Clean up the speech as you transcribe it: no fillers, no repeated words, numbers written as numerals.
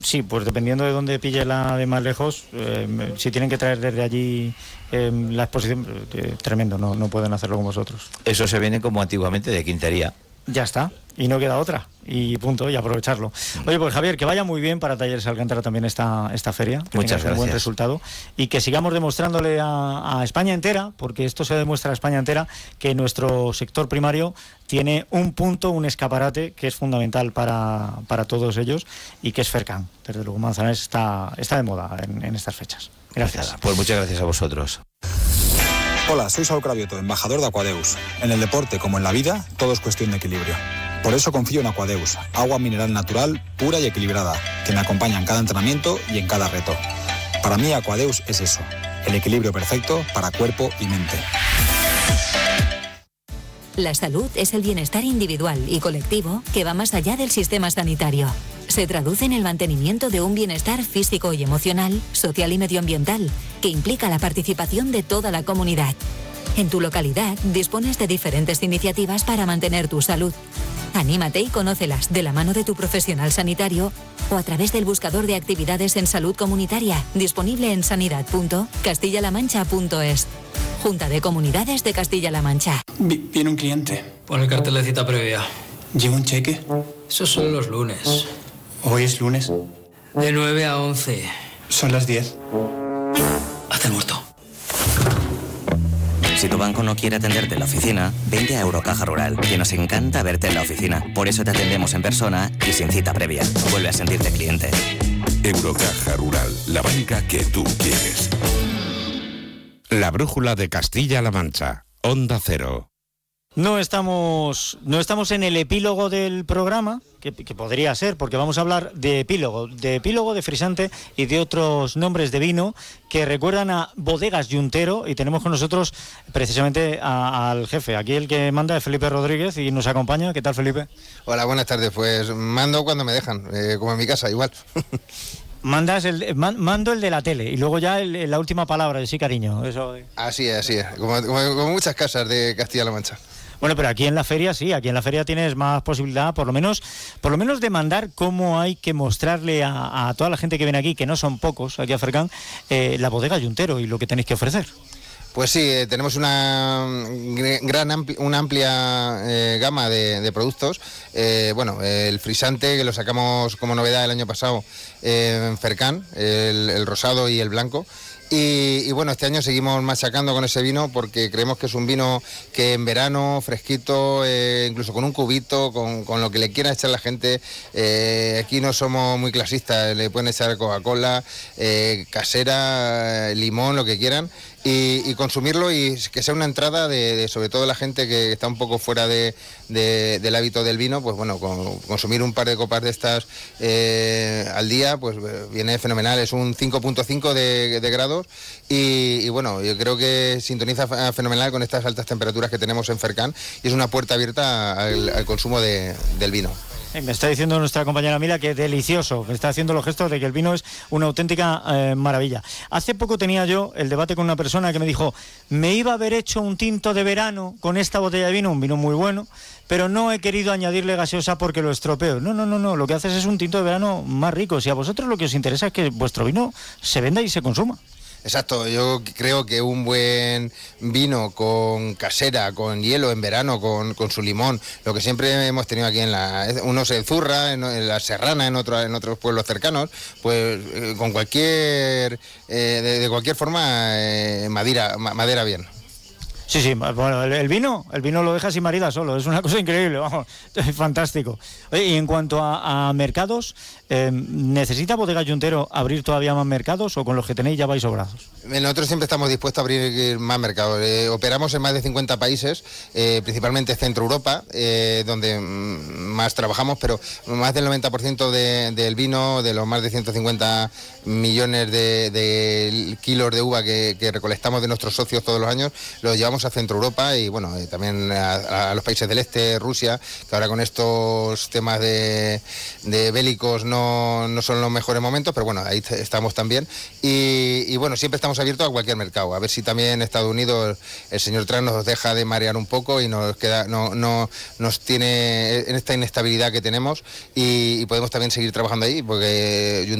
Sí, pues dependiendo de dónde pille la de más lejos, si tienen que traer desde allí la exposición, tremendo, no pueden hacerlo con vosotros. Eso se viene como antiguamente de Quintería. Ya está, y no queda otra, y punto, y aprovecharlo. Oye, pues Javier, que vaya muy bien para Talleres Alcántara también esta feria, que muchas tengas gracias. un buen resultado, y que sigamos demostrándole a España entera, porque esto se demuestra a España entera, que nuestro sector primario tiene un punto, un escaparate que es fundamental para todos ellos, y que es Fercan. Desde luego Manzanares está de moda en estas fechas. Gracias. Pues muchas gracias a vosotros. Hola, soy Saúl Cravioto, embajador de Aquadeus. En el deporte, como en la vida, todo es cuestión de equilibrio. Por eso confío en Aquadeus, agua mineral natural, pura y equilibrada, que me acompaña en cada entrenamiento y en cada reto. Para mí, Aquadeus es eso, el equilibrio perfecto para cuerpo y mente. La salud es el bienestar individual y colectivo que va más allá del sistema sanitario. Se traduce en el mantenimiento de un bienestar físico y emocional, social y medioambiental, que implica la participación de toda la comunidad. En tu localidad dispones de diferentes iniciativas para mantener tu salud. Anímate y conócelas de la mano de tu profesional sanitario o a través del buscador de actividades en salud comunitaria, disponible en sanidad.castillalamancha.es. Junta de Comunidades de Castilla-La Mancha. Viene un cliente. Pon el cartel de cita previa. ¿Lleva un cheque? Esos son los lunes. ¿Hoy es lunes? De 9 a 11. Son las 10. Hazte el muerto. Si tu banco no quiere atenderte en la oficina, vente a Eurocaja Rural, que nos encanta verte en la oficina. Por eso te atendemos en persona y sin cita previa. Vuelve a sentirte cliente. Eurocaja Rural, la banca que tú quieres. La brújula de Castilla-La Mancha, Onda Cero. No estamos en el epílogo del programa, que podría ser, porque vamos a hablar de epílogo, de frisante y de otros nombres de vino que recuerdan a Bodegas Yuntero, y tenemos con nosotros precisamente al jefe. Aquí el que manda es Felipe Rodríguez y nos acompaña. ¿Qué tal, Felipe? Hola, buenas tardes. Pues mando cuando me dejan, como en mi casa, igual. Mando el de la tele y luego ya la última palabra, sí, cariño. Eso. Así es, como muchas casas de Castilla-La Mancha. Bueno, pero aquí en la feria sí, aquí en la feria tienes más posibilidad, por lo menos de mandar cómo hay que mostrarle a toda la gente que viene aquí, que no son pocos, aquí a Fercan, la bodega Yuntero y lo que tenéis que ofrecer. Pues sí, tenemos una amplia gama de productos. El frisante, que lo sacamos como novedad el año pasado en Fercan, el rosado y el blanco. Y bueno, este año seguimos machacando con ese vino porque creemos que es un vino que en verano, fresquito, incluso con un cubito, con lo que le quiera echar la gente. Aquí no somos muy clasistas, le pueden echar Coca-Cola, casera, limón, lo que quieran. Y consumirlo y que sea una entrada de sobre todo la gente que está un poco fuera del hábito del vino, pues bueno, consumir un par de copas de estas al día, pues viene fenomenal. Es un 5.5 de grados y bueno, yo creo que sintoniza fenomenal con estas altas temperaturas que tenemos en Fercan y es una puerta abierta al consumo del vino. Me está diciendo nuestra compañera Mila que es delicioso, me está haciendo los gestos de que el vino es una auténtica maravilla. Hace poco tenía yo el debate con una persona que me dijo, me iba a haber hecho un tinto de verano con esta botella de vino, un vino muy bueno, pero no he querido añadirle gaseosa porque lo estropeo. No, lo que haces es un tinto de verano más rico. Si a vosotros lo que os interesa es que vuestro vino se venda y se consuma. Exacto, yo creo que un buen vino con casera, con hielo en verano, con su limón, lo que siempre hemos tenido aquí uno se zurra, en la Serrana, en otros pueblos cercanos, pues con de cualquier forma, madera bien. Sí, bueno, el vino lo deja sin marida solo, es una cosa increíble, vamos, es fantástico. Oye, y en cuanto a mercados, ¿necesita Bodega Yuntero abrir todavía más mercados o con los que tenéis ya vais sobrados? Nosotros siempre estamos dispuestos a abrir más mercados. Operamos en más de 50 países, principalmente Centro Europa, donde más trabajamos, pero más del 90% del vino, de los más de 150 millones de kilos de uva que recolectamos de nuestros socios todos los años, los llevamos a Centro Europa y bueno, también a los países del este, Rusia, que ahora con estos temas de bélicos no son los mejores momentos, pero bueno, ahí estamos también. Y bueno, siempre estamos abiertos a cualquier mercado. A ver si también Estados Unidos, el señor Trump nos deja de marear un poco y nos tiene en esta inestabilidad que tenemos y podemos también seguir trabajando ahí, porque